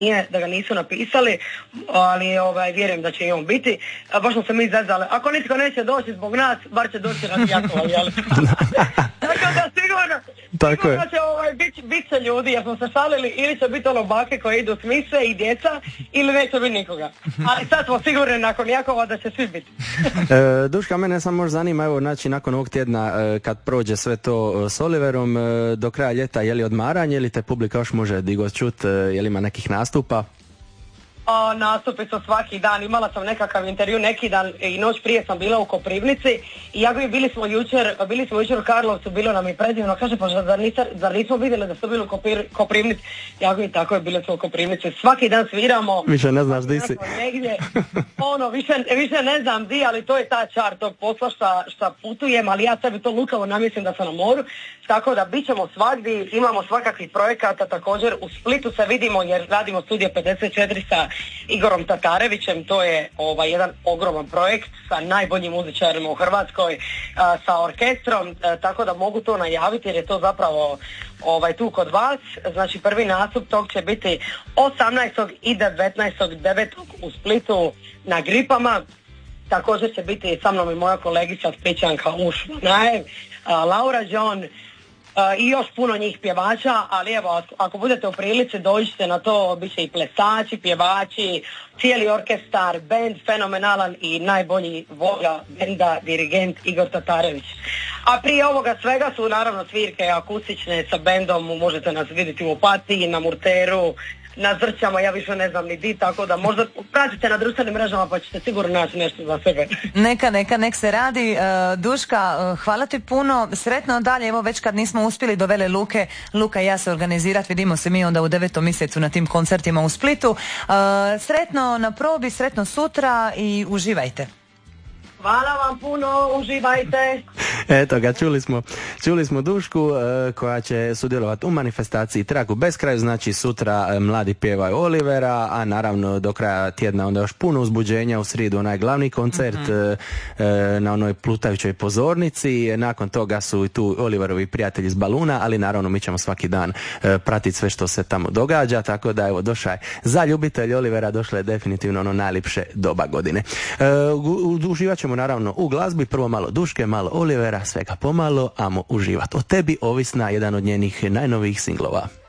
da ga nisu napisali, ali vjerujem da će i on biti. Baš smo se mi zazali. Ako nitko neće doći zbog nas, bar će doći radi Jakova, jel? Tako da sigurno će bit će ljudi, jer smo se šalili, ili će biti bake koje idu s mise i djeca, ili neće biti nikoga. Ali sad smo sigurni nakon Jakova da će svi biti. Duška, mene samo možda zanima, evo, znači nakon ovog tjedna kad prođe sve to s Oliverom, do kraja ljeta, je li odmaranje ili te publika još može digo čut, je li ima nekih nastupa? Nastupi su svaki dan, imala sam nekakav intervju neki dan i noć prije sam bila u Koprivnici i bili smo jučer u Karlovcu, bilo nam i predivno, kaže pa zar nismo vidjeli da su bili u Koprivnici, tako je, bili smo u Koprivnici, svaki dan sviramo. Više ne znaš di si. Negdje, više ne znam di, ali to je ta čar tog posla šta putujem, ali ja sebi to lukavo namjeslim da sam na moru, tako da bit ćemo svagdje, imamo svakakvih projekata, također u Splitu se vidimo jer radimo Studio 54 sa Igorom Tatarevićem, to je jedan ogroman projekt sa najboljim muzičarima u Hrvatskoj, sa orkestrom, tako da mogu to najaviti jer je to zapravo tu kod vas. Znači prvi nastup tog će biti 18. i 19.9. u Splitu na Gripama. Također će biti sa mnom i moja kolegica Splićanka Ušmanajev, Laura John, i još puno njih pjevača, ali evo, ako budete u prilici, dođite na to, bit će i plesači, pjevači, cijeli orkestar, bend fenomenalan i najbolji vođa benda, dirigent Igor Tatarević. A prije ovoga svega su naravno svirke akustične sa bendom, možete nas vidjeti u Opatiji, na Murteru, na Zrćama, ja više ne znam ni di, tako da možda pratite na društvenim mrežama pa ćete sigurno naći nešto za sebe. Nek se radi. Duška, hvala ti puno, sretno dalje, evo već kad nismo uspjeli do Vele Luke, Luka i ja se organizirati, vidimo se mi onda u 9. mjesecu na tim koncertima u Splitu. Sretno na probi, sretno sutra i uživajte. Hvala vam puno, uživajte. Eto ga, čuli smo Dušku koja će sudjelovati u manifestaciji Trag u beskraju, znači sutra Mladi pjevaju Olivera, a naravno do kraja tjedna onda još puno uzbuđenja, u srijedu onaj glavni koncert na onoj plutajućoj pozornici, nakon toga su i tu Oliverovi prijatelji iz Baluna, ali naravno mi ćemo svaki dan pratiti sve što se tamo događa, tako da evo došao je za ljubitelj Olivera, došlo je definitivno ono najljepše doba godine. Uživat ćemo naravno u glazbi, prvo malo Duške, malo Olivera, svega pomalo, amo uživat. O tebi ovisna jedan od njenih najnovijih singlova.